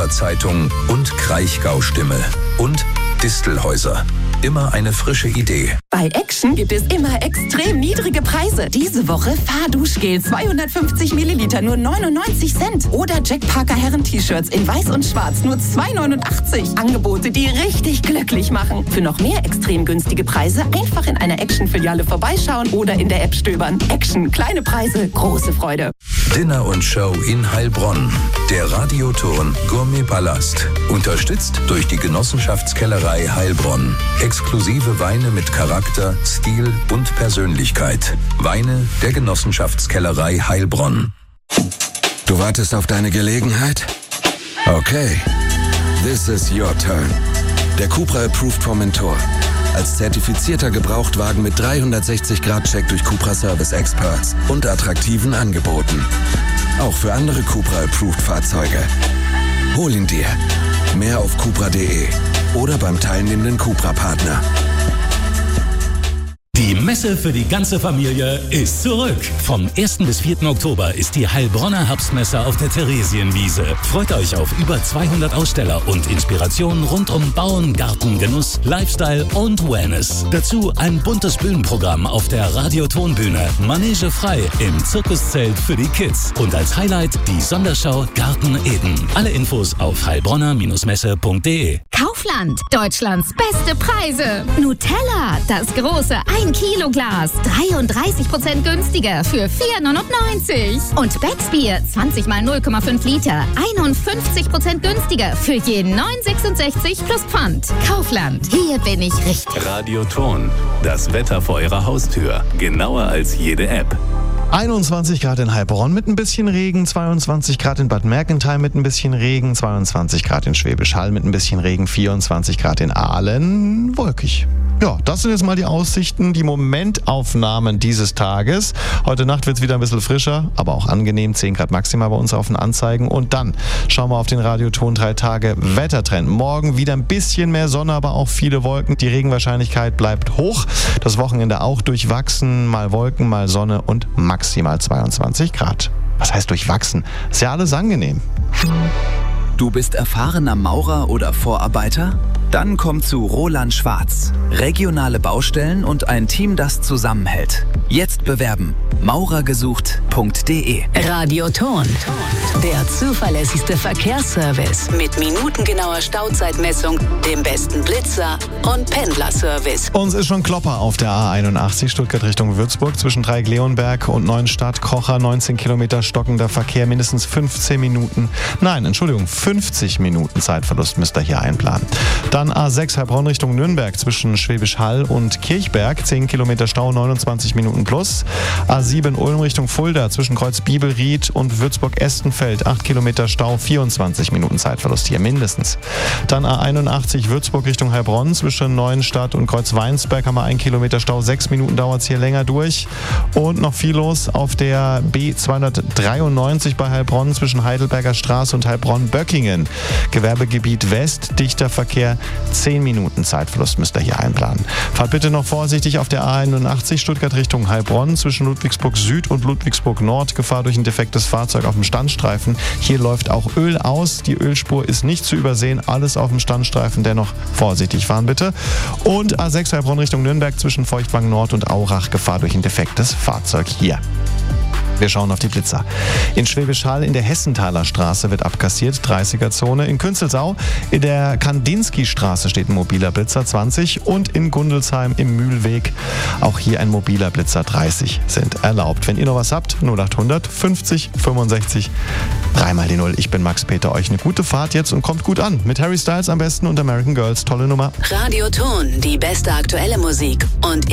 Outdoor-Zeitung und Kraichgau-Stimme. Und Distelhäuser. Immer eine frische Idee. Bei Action gibt es immer extrem niedrige Preise. Diese Woche Fahrduschgel 250 Milliliter nur 99 Cent. Oder Jack Parker Herren-T-Shirts in weiß und schwarz nur 2,89. Angebote, die richtig glücklich machen. Für noch mehr extrem günstige Preise einfach in einer Action-Filiale vorbeischauen oder in der App stöbern. Action, kleine Preise, große Freude. Dinner und Show in Heilbronn. Der Radioton Gourmet Palast. Unterstützt durch die Genossenschaftskellerei Heilbronn. Exklusive Weine mit Charakter, Stil und Persönlichkeit. Weine der Genossenschaftskellerei Heilbronn. Du wartest auf deine Gelegenheit? Okay. This is your turn. Der Cupra Approved Formentor. Als zertifizierter Gebrauchtwagen mit 360-Grad-Check durch Cupra Service Experts und attraktiven Angeboten. Auch für andere Cupra Approved Fahrzeuge. Hol ihn dir. Mehr auf cupra.de oder beim teilnehmenden Cupra-Partner. Die Messe für die ganze Familie ist zurück. Vom 1. bis 4. Oktober ist die Heilbronner Herbstmesse auf der Theresienwiese. Freut euch auf über 200 Aussteller und Inspirationen rund um Bauen, Garten, Genuss, Lifestyle und Wellness. Dazu ein buntes Bühnenprogramm auf der Radiotonbühne, Manege frei im Zirkuszelt für die Kids und als Highlight die Sonderschau Garten Eden. Alle Infos auf heilbronner-messe.de. Kaufland, Deutschlands beste Preise. Nutella, das große 1-Kilo-Glas, 33% günstiger für 4,99. Und Becksbier, 20 mal 0,5 Liter, 51% günstiger für je 9,66 plus Pfand. Kaufland, hier bin ich richtig. Radioton, das Wetter vor Ihrer Haustür. Genauer als jede App. 21 Grad in Heilbronn mit ein bisschen Regen, 22 Grad in Bad Mergentheim mit ein bisschen Regen, 22 Grad in Schwäbisch Hall mit ein bisschen Regen, 24 Grad in Aalen, wolkig. Ja, das sind jetzt mal die Aussichten, die Momentaufnahmen dieses Tages. Heute Nacht wird es wieder ein bisschen frischer, aber auch angenehm. 10 Grad maximal bei uns auf den Anzeigen. Und dann schauen wir auf den Radioton 3 Tage Wettertrend. Morgen wieder ein bisschen mehr Sonne, aber auch viele Wolken. Die Regenwahrscheinlichkeit bleibt hoch. Das Wochenende auch durchwachsen. Mal Wolken, mal Sonne und maximal 22 Grad. Was heißt durchwachsen? Ist ja alles angenehm. Du bist erfahrener Maurer oder Vorarbeiter? Dann komm zu Roland Schwarz. Regionale Baustellen und ein Team, das zusammenhält. Jetzt bewerben. maurergesucht.de. Radioton. Der zuverlässigste Verkehrsservice mit minutengenauer Stauzeitmessung, dem besten Blitzer und Pendlerservice. Uns ist schon Klopper auf der A81 Stuttgart Richtung Würzburg zwischen Dreieck-Leonberg und Neuenstadt. Kocher, 19 Kilometer stockender Verkehr, mindestens 50 Minuten Zeitverlust müsst ihr hier einplanen. Dann A6 Heilbronn Richtung Nürnberg zwischen Schwäbisch Hall und Kirchberg, 10 Kilometer Stau, 29 Minuten plus. A7 Ulm Richtung Fulda zwischen Kreuz Bibelried und Würzburg-Estenfeld, 8 Kilometer Stau, 24 Minuten Zeitverlust hier mindestens. Dann A81 Würzburg Richtung Heilbronn zwischen Neuenstadt und Kreuz Weinsberg haben wir 1 Kilometer Stau, 6 Minuten dauert es hier länger durch. Und noch viel los auf der B293 bei Heilbronn zwischen Heidelberger Straße und Heilbronn-Böckingen. Gewerbegebiet West, dichter Verkehr, 10 Minuten Zeitverlust müsst ihr hier einplanen. Fahrt bitte noch vorsichtig auf der A81 Stuttgart Richtung Heilbronn zwischen Ludwigsburg Süd und Ludwigsburg Nord. Gefahr durch ein defektes Fahrzeug auf dem Standstreifen. Hier läuft auch Öl aus. Die Ölspur ist nicht zu übersehen. Alles auf dem Standstreifen. Dennoch vorsichtig fahren bitte. Und A6 Heilbronn Richtung Nürnberg zwischen Feuchtwang Nord und Aurach. Gefahr durch ein defektes Fahrzeug hier. Wir schauen auf die Blitzer. In Schwäbisch Hall in der Hessenthaler Straße wird abkassiert, 30er-Zone. In Künzelsau in der Kandinsky-Straße steht ein mobiler Blitzer, 20. Und in Gundelsheim im Mühlweg auch hier ein mobiler Blitzer, 30 sind erlaubt. Wenn ihr noch was habt, 0800 50 65 3 mal die 0. Ich bin Max Peter. Euch eine gute Fahrt jetzt und kommt gut an. Mit Harry Styles am besten und American Girls. Tolle Nummer. Radioton, die beste aktuelle Musik und